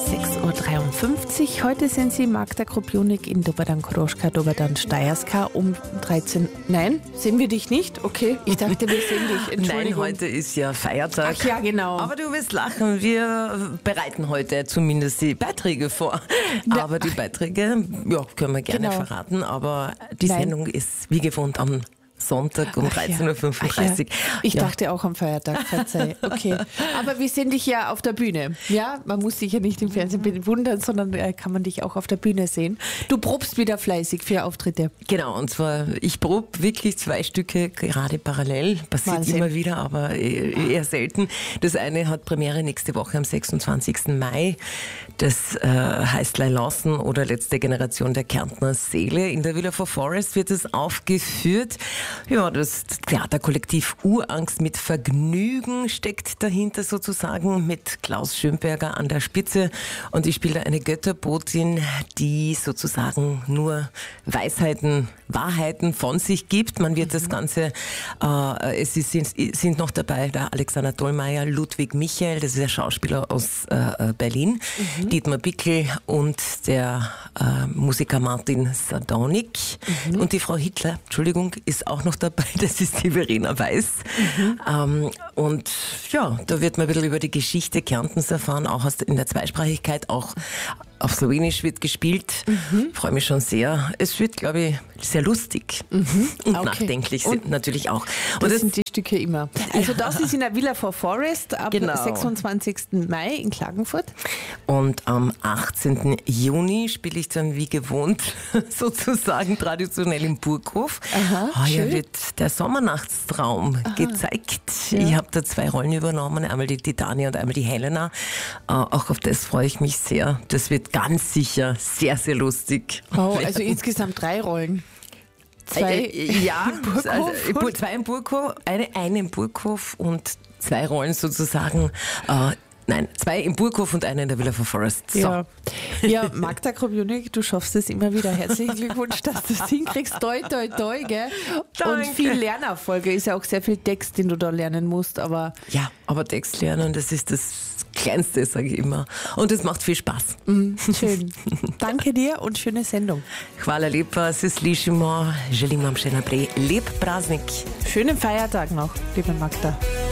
6.53 Uhr. Heute sind Sie Magda Krupjunik in Doberdan Kroschka, Doberdan Steierska um 13. Nein, sehen wir dich nicht? Okay, ich dachte, wir sehen dich. Entschuldigung. Nein, heute ist ja Feiertag. Ach ja, genau. Aber du wirst lachen, wir bereiten heute zumindest die Beiträge vor. Aber die Beiträge, ja, können wir gerne verraten, aber die Sendung ist wie gewohnt am Sonntag um 13.35 Uhr. Ich dachte auch am Feiertag, verzeih. Okay. Aber wir sehen dich ja auf der Bühne. Ja, man muss dich ja nicht im Fernsehen bewundern, sondern kann man dich auch auf der Bühne sehen. Du probst wieder fleißig für Auftritte. Genau, und zwar, ich probe wirklich 2 Stücke gerade parallel. Passiert immer wieder, aber eher selten. Das eine hat Premiere nächste Woche am 26. Mai. Das heißt Leih Lawson oder Letzte Generation der Kärntner Seele. In der Villa for Forest wird es aufgeführt. Ja, das Theaterkollektiv Urangst mit Vergnügen steckt dahinter sozusagen, mit Klaus Schönberger an der Spitze. Und ich spiele eine Götterbotin, die sozusagen nur Weisheiten, Wahrheiten von sich gibt. Man wird das Ganze, es sind noch dabei der Alexander Dollmeier, Ludwig Michael, das ist der Schauspieler aus Berlin, Dietmar Bickel und der Musiker Martin Sardonik. Und die Frau Hitler, Entschuldigung, ist auch noch dabei, das ist die Verena Weiß. Und ja, da wird man ein bisschen über die Geschichte Kärntens erfahren, auch in der Zweisprachigkeit, auch auf Slowenisch wird gespielt. Freue mich schon sehr. Es wird, glaube ich, sehr lustig und nachdenklich sind natürlich auch. Und das sind die Stücke immer. Also das ist in der Villa for Forest am 26. Mai in Klagenfurt. Und am 18. Juni spiele ich dann wie gewohnt sozusagen traditionell im Burghof. Hier wird der Sommernachtstraum gezeigt. Ja. Ich habe da 2 Rollen übernommen, einmal die Titania und einmal die Helena. Auch auf das freue ich mich sehr. Das wird ganz sicher sehr, sehr lustig. Oh, also insgesamt 3 Rollen. 2 im Burghof, eine im Burghof und 2 Rollen sozusagen. 2 im Burghof und eine in der Villa for Forest. So. Ja, Magda Krupjunik, du schaffst es immer wieder. Herzlichen Glückwunsch, dass du das hinkriegst. Toi, toi, toi, gell? Und viel Lernerfolge. Ist ja auch sehr viel Text, den du da lernen musst. Aber aber Text lernen, das ist das Kleinste, sage ich immer. Und es macht viel Spaß. Schön. Danke dir und schöne Sendung. Hvala lepa, se slišimo. Želim vam še naprej lep praznik. Schönen Feiertag noch, liebe Magda.